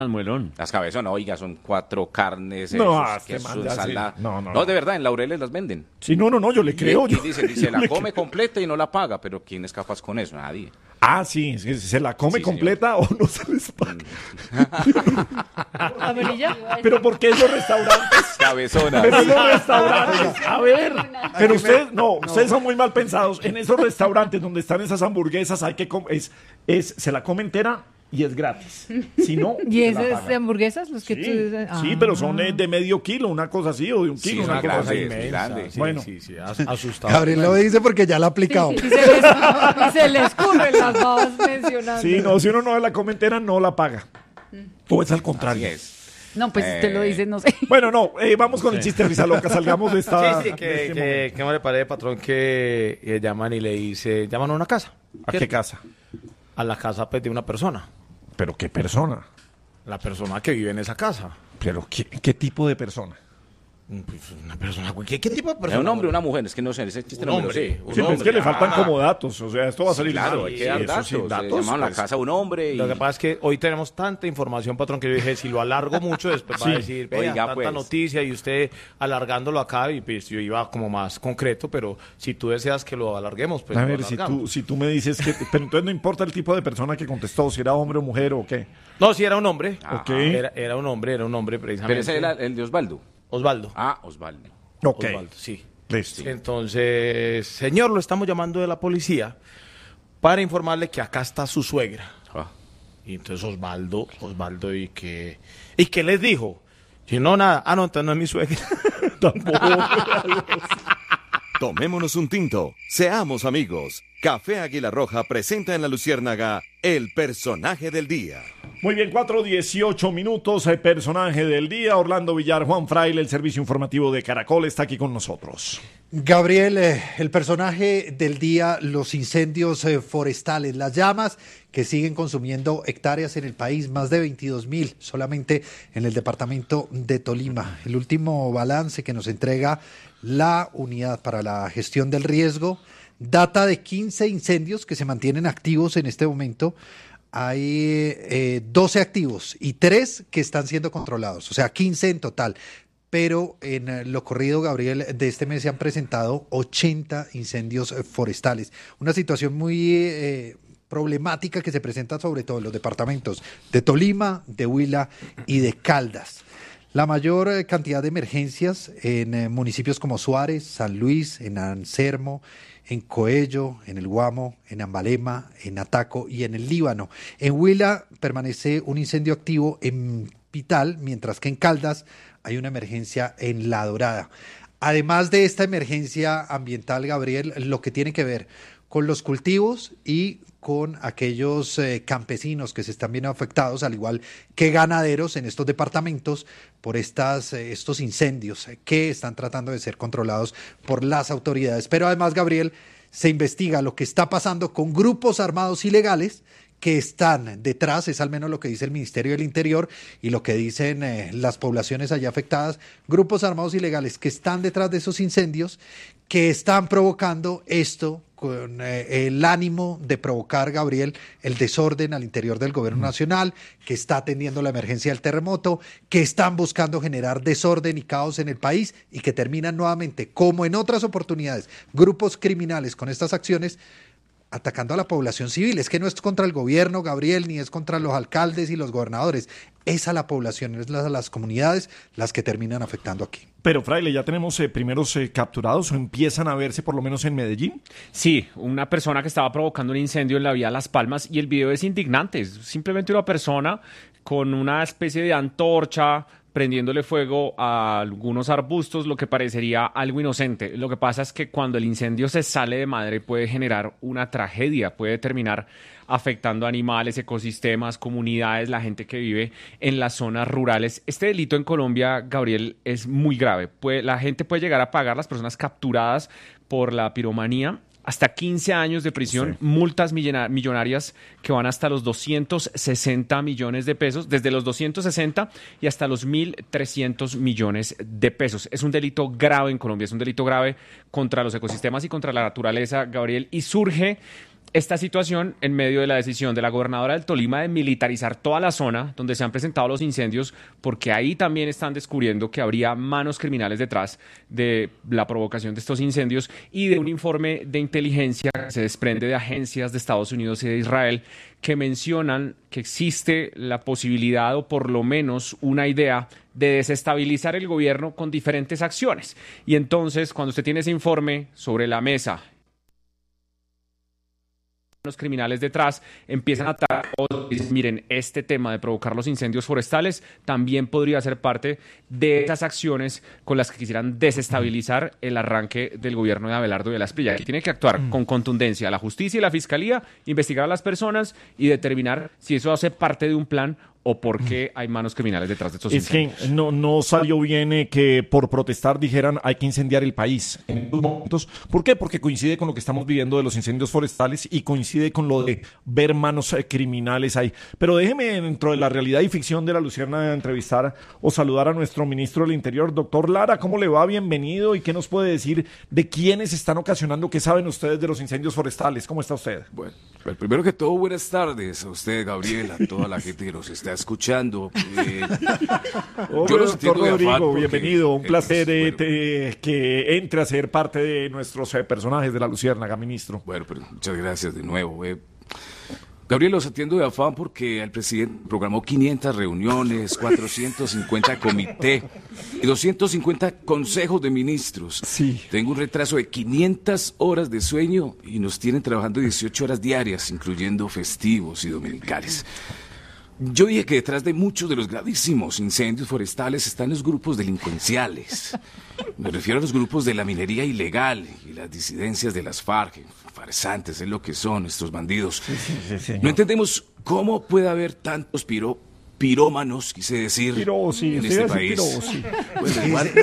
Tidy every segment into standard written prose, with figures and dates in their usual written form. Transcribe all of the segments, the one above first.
Muelón. Las cabezonas, oiga, son 4 carnes, No, quesos, man, ya sí. ensalada. No. De verdad, en Laureles las venden. Sí, no, yo le creo. Y dice, la come completa y no la paga, pero ¿quién es capaz con eso? Nadie. Ah, sí, ¿se la come Sí, completa o no se les paga? ¿Amarilla? Pero ¿por qué esos restaurantes? Cabezonas. Pero esos restaurantes, a ver, pero ustedes son muy mal pensados. En esos restaurantes donde están esas hamburguesas hay que se la come entera y es gratis. Si no, ¿Y se la esas pagan. hamburguesas? Los que Sí, tú dices? sí, pero son de medio kilo, una cosa así, o de un Sí, kilo, son una cosa así. grandes, grandes. Sí, Bueno. sí, asustado. Gabriel lo dice porque ya lo ha aplicado. Y se les corren las babas mencionando. Sí, no, si uno no la come entera, no la paga. O es al Así contrario. es. No, pues si te lo dicen, no sé. Bueno, no, vamos con el chiste risa loca, salgamos de esta... Sí, de este momento. que no le parece, patrón, que llaman y le dice, llaman a una casa. ¿A qué casa? A la casa pues, de una persona. ¿Pero qué persona? La persona que vive en esa casa. ¿Pero qué tipo de persona? Pues, una persona, ¿qué tipo de ¿Es persona? un hombre o una mujer? Es que no sé, ese chiste no me lo sé. Sí, pero es que le faltan como datos, o sea, esto va a salir Claro, mal. hay que dar Sí, eso datos. sin datos, Llamaron a la pues. casa a un hombre y... Lo que pasa es que hoy tenemos tanta información, patrón, que yo dije, si lo alargo mucho, después va a decir, vea, Oiga, tanta pues. noticia y usted alargándolo acá, y pues yo iba como más concreto, pero si tú deseas que lo alarguemos, pues A lo ver, alargamos. si tú me dices que... Pero entonces no importa el tipo de persona que contestó, si era hombre o mujer o qué. No, si era un hombre. Ok. Era un hombre precisamente. Pero ese era el de Osvaldo. Osvaldo. Ah, Osvaldo. Ok, Osvaldo, sí. listo. Entonces, señor, lo estamos llamando de la policía para informarle que acá está su suegra. Ah. Y entonces Osvaldo, ¿y qué les dijo? Si no, nada. Ah, no, entonces no es mi suegra. Tomémonos un tinto, seamos amigos. Café Águila Roja presenta en La Luciérnaga el personaje del día. Muy bien, 4:18 minutos, el personaje del día, Orlando Villar, Juan Fraile, el servicio informativo de Caracol, está aquí con nosotros. Gabriel, el personaje del día, los incendios forestales, las llamas que siguen consumiendo hectáreas en el país, más de 22.000 solamente en el departamento de Tolima. El último balance que nos entrega la Unidad para la Gestión del Riesgo data de 15 incendios que se mantienen activos en este momento. Hay 12 activos y 3 que están siendo controlados, o sea, 15 en total. Pero en lo corrido, Gabriel, de este mes se han presentado 80 incendios forestales. Una situación muy problemática que se presenta sobre todo en los departamentos de Tolima, de Huila y de Caldas. La mayor cantidad de emergencias en municipios como Suárez, San Luis, en Ansermo, en Coello, en el Guamo, en Ambalema, en Ataco y en el Líbano. En Huila permanece un incendio activo en Pital, mientras que en Caldas hay una emergencia en La Dorada. Además de esta emergencia ambiental, Gabriel, lo que tiene que ver con los cultivos y con aquellos campesinos que se están viendo afectados, al igual que ganaderos en estos departamentos por estos incendios que están tratando de ser controlados por las autoridades. Pero además, Gabriel, se investiga lo que está pasando con grupos armados ilegales que están detrás, es al menos lo que dice el Ministerio del Interior y lo que dicen las poblaciones allá afectadas, grupos armados ilegales que están detrás de esos incendios, que están provocando esto con el ánimo de provocar, Gabriel, el desorden al interior del gobierno nacional, que está atendiendo la emergencia del terremoto, que están buscando generar desorden y caos en el país y que terminan nuevamente, como en otras oportunidades, grupos criminales con estas acciones, atacando a la población civil. Es que no es contra el gobierno, Gabriel, ni es contra los alcaldes y los gobernadores. Es a la población, es a las comunidades las que terminan afectando aquí. Pero, Fraile, ¿ya tenemos primeros capturados o empiezan a verse por lo menos en Medellín? Sí, una persona que estaba provocando un incendio en la vía Las Palmas y el video es indignante. Es simplemente una persona con una especie de antorcha prendiéndole fuego a algunos arbustos, lo que parecería algo inocente. Lo que pasa es que cuando el incendio se sale de madre puede generar una tragedia, puede terminar afectando animales, ecosistemas, comunidades, la gente que vive en las zonas rurales. Este delito en Colombia, Gabriel, es muy grave. La gente puede llegar a pagar, las personas capturadas por la piromanía, hasta 15 años de prisión, sí. Multas millonarias que van hasta los 260 millones de pesos, desde los 260 y hasta los 1.300 millones de pesos. Es un delito grave en Colombia, es un delito grave contra los ecosistemas y contra la naturaleza, Gabriel, y surge Esta situación en medio de la decisión de la gobernadora del Tolima de militarizar toda la zona donde se han presentado los incendios, porque ahí también están descubriendo que habría manos criminales detrás de la provocación de estos incendios, y de un informe de inteligencia que se desprende de agencias de Estados Unidos y de Israel que mencionan que existe la posibilidad, o por lo menos una idea, de desestabilizar el gobierno con diferentes acciones. Y entonces, cuando usted tiene ese informe sobre la mesa, los criminales detrás empiezan a atacar, o dicen, miren, este tema de provocar los incendios forestales también podría ser parte de esas acciones con las que quisieran desestabilizar el arranque del gobierno de Abelardo de la Espriella. Aquí tiene que actuar con contundencia la justicia y la fiscalía, investigar a las personas y determinar si eso hace parte de un plan o por qué hay manos criminales detrás de estos incendios. Es que no salió bien que por protestar dijeran hay que incendiar el país en estos momentos. ¿Por qué? Porque coincide con lo que estamos viviendo de los incendios forestales y coincide con lo de ver manos criminales ahí. Pero déjeme, dentro de la realidad y ficción de la Lucierna, entrevistar o saludar a nuestro ministro del Interior, doctor Lara. ¿Cómo le va? Bienvenido. ¿Y qué nos puede decir de quiénes están ocasionando? ¿Qué saben ustedes de los incendios forestales? ¿Cómo está usted? Bueno, primero que todo, buenas tardes a usted, Gabriel, a toda la gente que nos está escuchando. Yo lo doctor Rodrigo, bienvenido. Un placer que entre a ser parte de nuestros personajes de la Luciérnaga, ministro. Bueno, pero muchas gracias de nuevo. Gabriel, los atiendo de afán porque el presidente programó 500 reuniones, 450 comités y 250 consejos de ministros. Sí. Tengo un retraso de 500 horas de sueño y nos tienen trabajando 18 horas diarias, incluyendo festivos y dominicales. Yo dije que detrás de muchos de los gravísimos incendios forestales están los grupos delincuenciales. Me refiero a los grupos de la minería ilegal y las disidencias de las FARC. Farsantes es lo que son estos bandidos. Sí, no entendemos cómo puede haber tantos pirómanos, quise decir, en este país. Bueno, igual,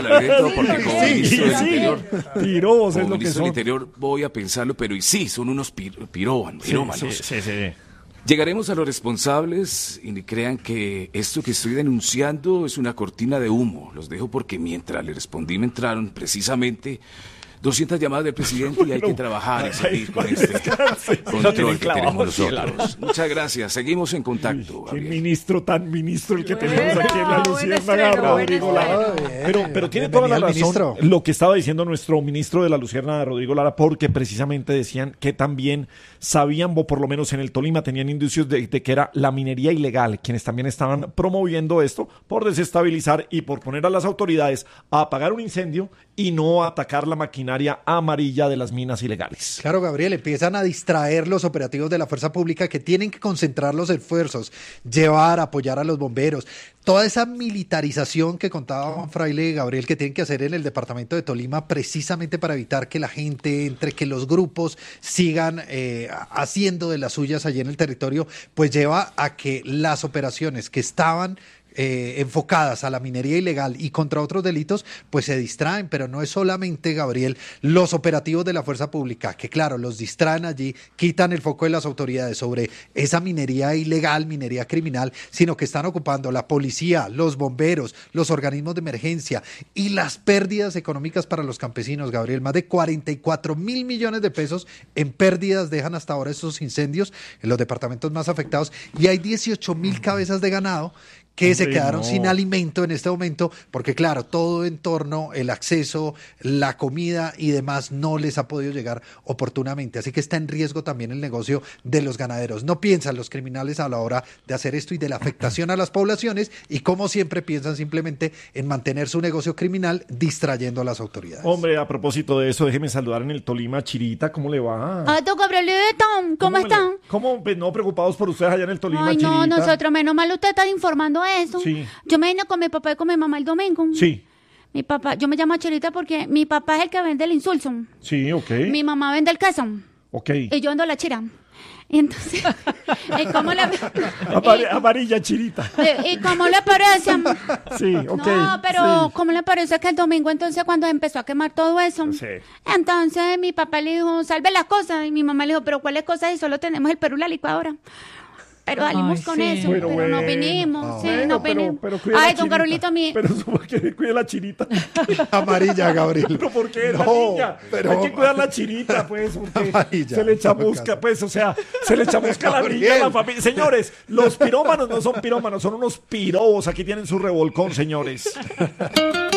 porque como ministro del Interior, como ministro del Interior voy a pensarlo, pero y sí, son unos pirómanos. Sí. Llegaremos a los responsables y ni crean que esto que estoy denunciando es una cortina de humo. Los dejo porque mientras le respondí me entraron precisamente 200 llamadas del presidente y hay que trabajar y seguir con este control que tenemos nosotros. Muchas gracias. Seguimos en contacto. Qué ministro tan ministro el que tenemos aquí en la Luciérnaga, Rodrigo Lara. Pero tiene toda la razón ministro. Lo que estaba diciendo nuestro ministro de la Luciérnaga, Rodrigo Lara, porque precisamente decían que también sabían, o por lo menos en el Tolima tenían indicios de que era la minería ilegal quienes también estaban promoviendo esto por desestabilizar y por poner a las autoridades a apagar un incendio y no atacar la maquinaria amarilla de las minas ilegales. Claro, Gabriel, empiezan a distraer los operativos de la fuerza pública que tienen que concentrar los esfuerzos, apoyar a los bomberos. Toda esa militarización que contaba Juan Fraile, Gabriel, que tienen que hacer en el departamento de Tolima precisamente para evitar que la gente entre, que los grupos sigan haciendo de las suyas allí en el territorio, pues lleva a que las operaciones que estaban enfocadas a la minería ilegal y contra otros delitos, pues se distraen, pero no es solamente, Gabriel, los operativos de la fuerza pública, que claro, los distraen allí, quitan el foco de las autoridades sobre esa minería ilegal, minería criminal, sino que están ocupando la policía, los bomberos, los organismos de emergencia y las pérdidas económicas para los campesinos, Gabriel, más de 44.000 millones de pesos en pérdidas dejan hasta ahora estos incendios en los departamentos más afectados y hay 18.000 cabezas de ganado que se quedaron sin alimento en este momento, porque claro, todo en torno, el acceso, la comida y demás no les ha podido llegar oportunamente, así que está en riesgo también el negocio de los ganaderos. No piensan los criminales a la hora de hacer esto y de la afectación a las poblaciones y como siempre piensan simplemente en mantener su negocio criminal distrayendo a las autoridades. Hombre, a propósito de eso, déjeme saludar en el Tolima, Chirita, ¿cómo le va? Don Gabrielito, ¿cómo están? ¿Cómo? Pues no, preocupados por ustedes allá en el Tolima, Ay, no, Chirita. nosotros, menos mal usted está informando eso. Sí. Yo me vine con mi papá y con mi mamá el domingo. Sí. Mi papá, yo me llamo Chirita porque mi papá es el que vende el insulso. Sí, ok. Mi mamá vende el queso. Ok. Y yo vendo la chira. Y entonces, ¿cómo le... Amarilla, Chirita. ¿Y cómo le parece? Sí, ok. No, pero sí. ¿cómo le parece que el domingo entonces cuando empezó a quemar todo eso? Sí. Entonces mi papá le dijo, salve las cosas. Y mi mamá le dijo, pero ¿cuáles cosas? Y solo tenemos el Perú y la licuadora. Pero salimos Ay, con sí. eso, Pero pero no bueno. vinimos, sí, Bueno, no vinimos. pero cuide la Ay, don chinita. Carolito, mi... Pero supongo que cuide la chinita. Amarilla, Gabriel. Pero ¿por qué? Es la No, niña. pero- Hay que cuidar la chinita, pues, porque Amarilla, se le en todo chamusca, caso. pues, o sea, se le chamusca a la niña, a la Gabriel. familia. Señores, los pirómanos no son pirómanos, son unos pirobos. Aquí tienen su revolcón, señores.